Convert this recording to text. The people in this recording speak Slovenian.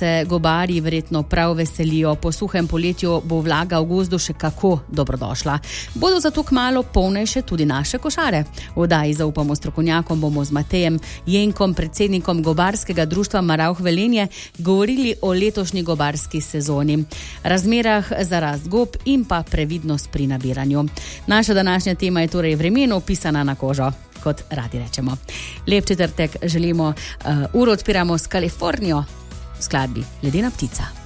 se gobarji verjetno prav veselijo. Po suhem poletju bo vlaga v gozdu še kako dobrodošla. Bodo zato kmalu polnejše tudi naše košare. V oddaji zaupamo strokovnjakom bomo z Matejem Jenkom, predsednikom gobarskega društva Maravh Velenje, govorili o letošnji gobarski sezoni, razmerah za rast gob in pa previdnost pri nabiranju. Naša današnja tema je torej vremenu pisana na kožo, kot radi rečemo. Lep četrtek želimo, uro odpiramo s Kalifornijo v skladbi Ledena ptica.